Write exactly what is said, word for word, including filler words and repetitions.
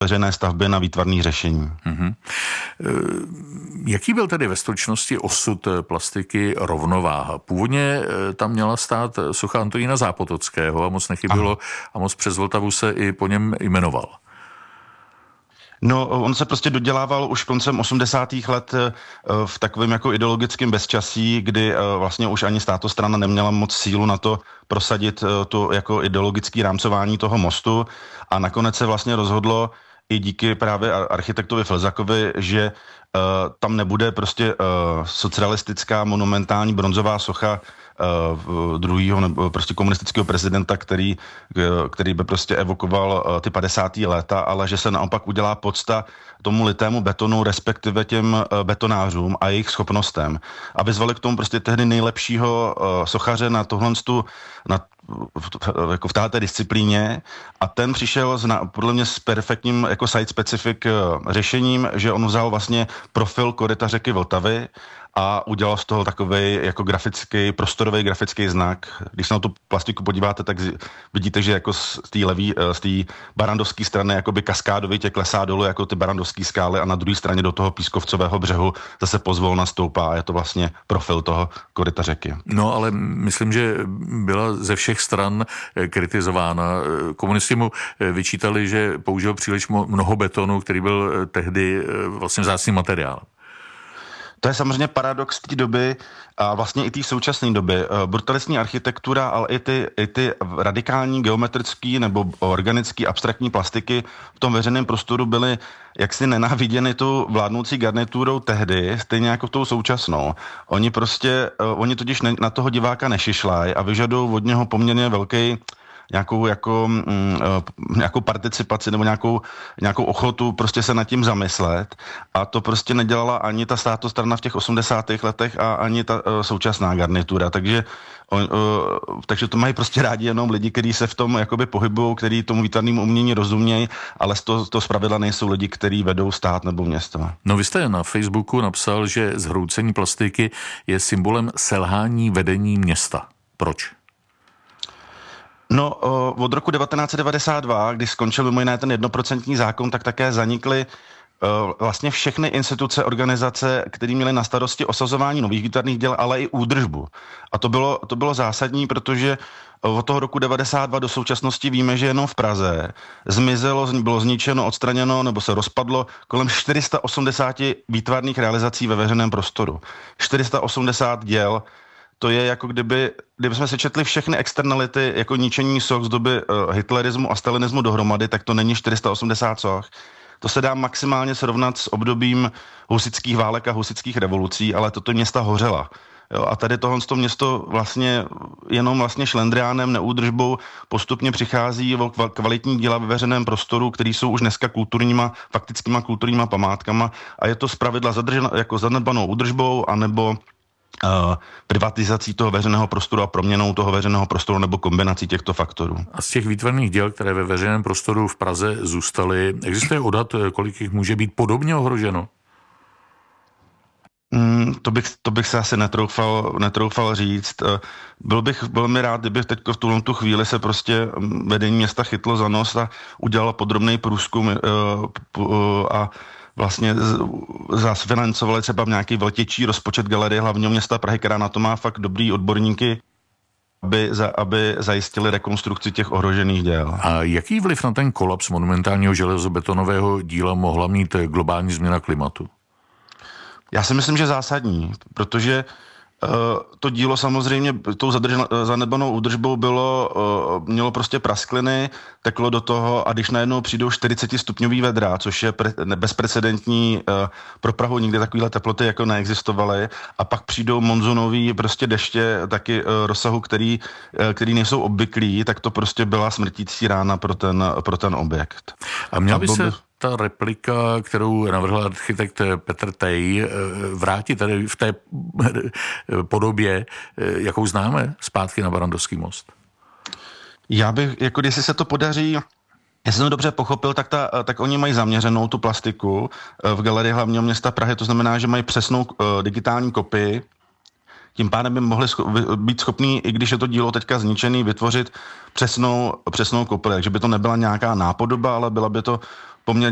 veřejné stavby na výtvarných řešení. Mm-hmm. Jaký byl tedy ve stručnosti osud plastiky Rovnováha? Původně tam měla stát socha Antonína Zápotockého a moc nechybilo Aha. a moc přes Vltavu se i po něm jmenoval. No, on se prostě dodělával už koncem osmdesátých let v takovém jako ideologickém bezčasí, kdy vlastně už ani státostrana neměla moc sílu na to prosadit to jako ideologické rámcování toho mostu a nakonec se vlastně rozhodlo i díky právě architektovi Flzakovi, že uh, tam nebude prostě uh, socialistická monumentální bronzová socha uh, druhého nebo prostě komunistického prezidenta, který, uh, který by prostě evokoval uh, ty padesátá léta, ale že se naopak udělá podsta tomu litému betonu, respektive těm uh, betonářům a jejich schopnostem. A vyzvali k tomu prostě tehdy nejlepšího uh, sochaře na tohle na jako v této disciplíně a ten přišel s, na, podle mě s perfektním jako site-specific řešením, že on vzal vlastně profil koryta řeky Vltavy a udělal z toho takovej jako grafický, prostorový grafický znak. Když se na tu plastiku podíváte, tak vidíte, že jako z té levý, z té barandovské strany jakoby kaskádovitě klesá dolů jako ty barandovské skály a na druhé straně do toho pískovcového břehu zase pozvolna stoupá a je to vlastně profil toho koryta řeky. No ale myslím, že byla ze všech stran kritizována. Komunisti mu vyčítali, že použil příliš mnoho betonu, který byl tehdy vlastně vzácný materiál. To je samozřejmě paradox té doby a vlastně i té současné doby. Brutalistní architektura, ale i ty, i ty radikální geometrické nebo organické abstraktní plastiky v tom veřejném prostoru byly jaksi nenáviděny tu vládnoucí garniturou tehdy, stejně jako tou současnou. Oni prostě, oni totiž ne, na toho diváka nešišlají a vyžadují od něho poměrně velký nějakou jako mm, nějakou participaci nebo nějakou, nějakou ochotu prostě se nad tím zamyslet a to prostě nedělala ani ta státostrana v těch osmdesátých letech a ani ta uh, současná garnitura, takže on, uh, takže to mají prostě rádi jenom lidi, kteří se v tom jakoby pohybují, kteří tomu výtvarnému umění rozumějí, ale to, to zpravidla nejsou lidi, kteří vedou stát nebo město. No vy jste na Facebooku napsal, že zhroucení plastiky je symbolem selhání vedení města. Proč? No, od roku devatenáct set devadesát dva, když skončil mimo jiné ten jednoprocentní zákon, tak také zanikly vlastně všechny instituce, organizace, které měly na starosti osazování nových výtvarných děl, ale i údržbu. A to bylo, to bylo zásadní, protože od toho roku devadesát dva do současnosti víme, že jenom v Praze zmizelo, bylo zničeno, odstraněno nebo se rozpadlo kolem čtyři sta osmdesát výtvarných realizací ve veřejném prostoru. čtyři sta osmdesát děl. To je jako kdyby, kdyby jsme si četli všechny externality jako ničení soch z doby uh, hitlerismu a stalinismu dohromady, tak to není čtyři sta osmdesát soch. To se dá maximálně srovnat s obdobím husitských válek a husitských revolucí, ale toto města hořela. Jo, a tady tohle to město vlastně jenom vlastně šlendriánem, neúdržbou postupně přichází o kvalitní díla ve veřejném prostoru, který jsou už dneska kulturníma, faktickýma kulturníma památkama a je to zpravidla zadrženo jako zanedbanou údržbou anebo Uh, privatizací toho veřejného prostoru a proměnou toho veřejného prostoru nebo kombinací těchto faktorů. A z těch výtvarných děl, které ve veřejném prostoru v Praze zůstaly, existuje odhad, kolik jich může být podobně ohroženo? Mm, to, bych, to bych se asi netroufal, netroufal říct. Byl bych velmi rád, kdybych teď v tuhle tu chvíli se prostě vedení města chytlo za nos a udělalo podrobný průzkum uh, uh, a vlastně zasfinancovali třeba nějaký veltější rozpočet Galerie hlavního města Prahy, která na to má fakt dobrý odborníky, aby, za, aby zajistili rekonstrukci těch ohrožených děl. A jaký vliv na ten kolaps monumentálního železobetonového díla mohla mít globální změna klimatu? Já si myslím, že zásadní, protože Uh, to dílo samozřejmě tou zadržen- zanedbanou údržbou bylo, uh, mělo prostě praskliny, teklo do toho a když najednou přijdou čtyřicetistupňový vedra, což je pre- bezprecedentní uh, pro Prahu, nikdy takovýhle teploty jako neexistovaly a pak přijdou monzunový prostě deště taky uh, rozsahu, který, uh, který nejsou obvyklí, tak to prostě byla smrtící rána pro ten, pro ten objekt. A měl by se ta replika, kterou navrhl architekt Petr Tej, vrátit tady v té podobě, jakou známe, zpátky na Barandovský most? Já bych, jako když se to podaří, jestli jsem to dobře pochopil, tak, ta, tak oni mají zaměřenou tu plastiku v Galerii hlavního města Prahy, to znamená, že mají přesnou uh, digitální kopii, tím pádem by mohli scho- být schopní, i když je to dílo teďka zničený, vytvořit přesnou, přesnou kopii, takže by to nebyla nějaká nápodoba, ale byla by to poměrně